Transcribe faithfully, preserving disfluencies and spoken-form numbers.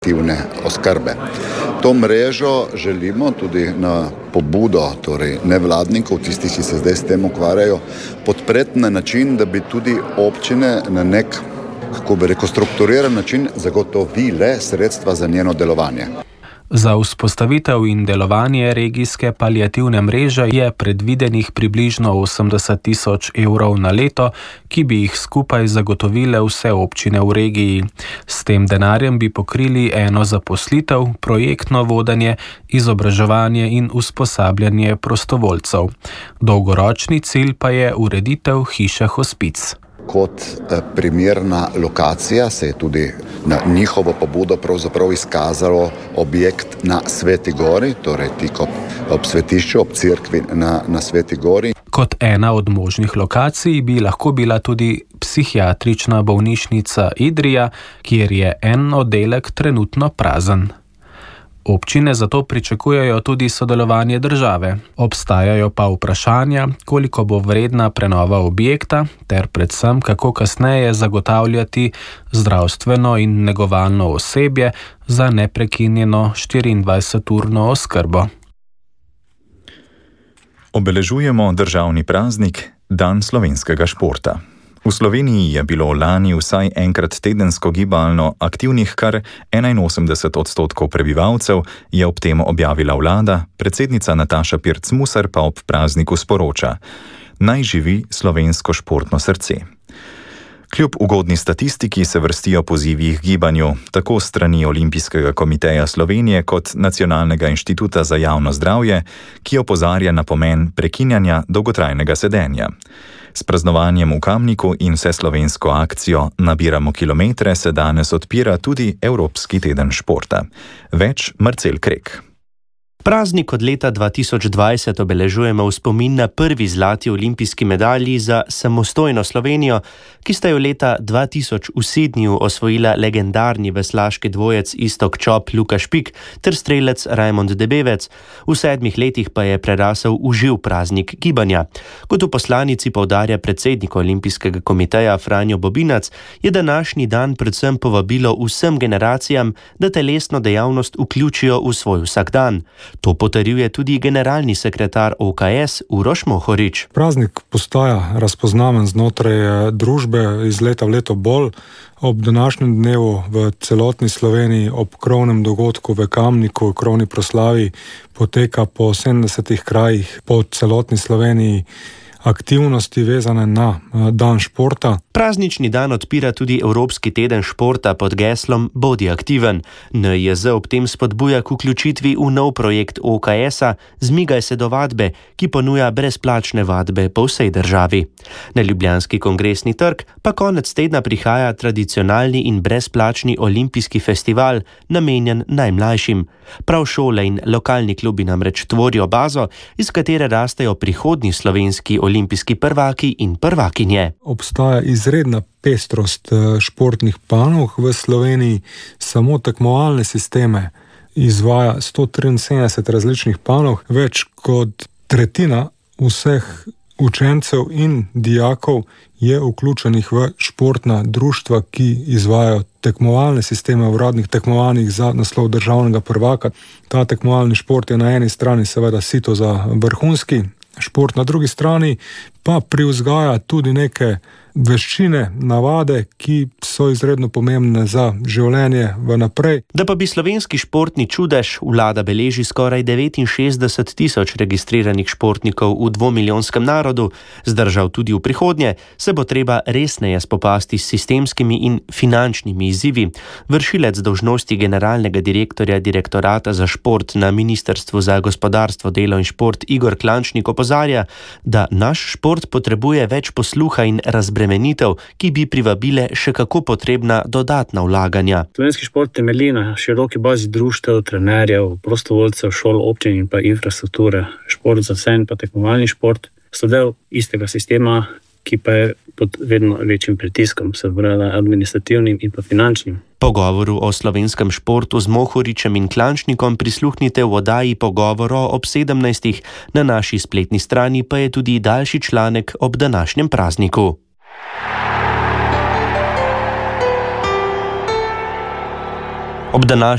oskrbe. To mrežo želimo tudi na pobudo torej nevladnikov, tistih, ki se zdaj s tem ukvarjajo, podpreti na način, da bi tudi občine na nek, kako bi rekel, strukturiran način zagotovile sredstva za njeno delovanje. Za vzpostavitev in delovanje regijske paliativne mreže je predvidenih približno osemdeset tisoč evrov na leto, ki bi jih skupaj zagotovile vse občine v regiji. S tem denarjem bi pokrili eno zaposlitev, projektno vodenje, izobraževanje in usposabljanje prostovoljcev. Dolgoročni cilj pa je ureditev hiše hospic. Kot primerna lokacija se je tudi na njihovo pobudo pravzaprav izkazalo objekt na Sveti Gori, torej tik ob, ob svetišču, ob cerkvi na, na Sveti Gori. Kot ena od možnih lokacij bi lahko bila tudi psihiatrična bolnišnica Idrija, kjer je en oddelek trenutno prazen. Občine zato pričakujejo tudi sodelovanje države. Obstajajo pa vprašanja, koliko bo vredna prenova objekta, ter predvsem, kako kasneje zagotavljati zdravstveno in negovalno osebje za neprekinjeno štiriindvajseturno oskrbo. Obeležujemo državni praznik, dan slovenskega športa. V Sloveniji je bilo lani vsaj enkrat tedensko gibalno aktivnih kar enainosemdeset odstotkov prebivalcev, je ob tem objavila vlada, predsednica Nataša Pirc Musar pa ob prazniku sporoča: naj živi slovensko športno srce. Kljub ugodni statistiki se vrstijo pozivi k gibanju, tako strani Olimpijskega komiteja Slovenije kot Nacionalnega inštituta za javno zdravje, ki opozarja na pomen prekinjanja dolgotrajnega sedenja. S praznovanjem v Kamniku in vseslovensko akcijo Nabiramo kilometre se danes odpira tudi Evropski teden športa. Več Marcel Krek. Praznik od leta dva tisoč dvajset obeležujemo v spomin na prvi zlati olimpijski medalji za samostojno Slovenijo, ki sta jo leta dva tisoč v Sydneyju osvojila legendarni veslaški dvojec Iztok Čop Luka Špik ter strelec Rajmond Debevec. V sedmih letih pa je prerasel v živ praznik gibanja. Kot v poslanici poudarja predsednik Olimpijskega komiteja Franjo Bobinac, je današnji dan predvsem povabilo vsem generacijam, da telesno dejavnost vključijo v svoj vsakdan. To potrjuje tudi generalni sekretar O K S Uroš Mohorič. Praznik postaja razpoznaven znotraj družbe iz leta v leto bolj. Ob današnjem dnevu v celotni Sloveniji ob krovnem dogodku v Kamniku, krovni proslavi, poteka po sedemdesetih krajih po celotni Sloveniji aktivnosti vezane na dan športa. Praznični dan odpira tudi Evropski teden športa pod geslom Bodi aktiven. N I Z ob tem spodbuja k vključitvi v nov projekt O K S-a Zmigaj se do vadbe, ki ponuja brezplačne vadbe po vsej državi. Na Ljubljanski kongresni trg pa konec tedna prihaja tradicionalni in brezplačni olimpijski festival, namenjen najmlajšim. Prav šole in lokalni klubi namreč tvorijo bazo, iz katere rastejo prihodnji slovenski olimpijski prvaki in prvakinje. Obstaja izredna pestrost športnih panog v Sloveniji, samo tekmovalne sisteme izvaja sto triinsedemdeset različnih panog, več kot tretjina vseh učencev in dijakov je vključenih v športna društva, ki izvajajo tekmovalne sisteme v uradnih tekmovanjih za naslov državnega prvaka. Ta tekmovalni šport je na eni strani seveda sito za vrhunski šport, na drugi strani pa privzgaja tudi neke veščine, navade, ki so izredno pomembne za življenje v naprej. Da pa bi slovenski športni čudež, vlada beleži skoraj devetinšestdeset tisoč registriranih športnikov v dvomilijonskem narodu, zdržal tudi v prihodnje, se bo treba resneje spopasti s sistemskimi in finančnimi izzivi. Vršilec dolžnosti generalnega direktorja Direktorata za šport na Ministrstvu za gospodarstvo, delo in šport Igor Klančnik opozarja, da naš šport potrebuje več posluha in razbremenitev, ki bi privabile še kako potrebna dodatna vlaganja. Slovenski šport temelji na široki bazi društev, trenerjev, prostovoljcev, šol, občin in pa infrastrukture. Šport za vse in pa tekmovalni šport so del istega sistema, ki pa je pod vedno večjim pritiskom, se pravi administrativnim in pa finančnim. Pogovoru o slovenskem športu z Mohoričem in Klančnikom prisluhnite v oddaji Pogovoro ob sedemnajstih, na naši spletni strani pa je tudi daljši članek ob današnjem prazniku. Ob današnjem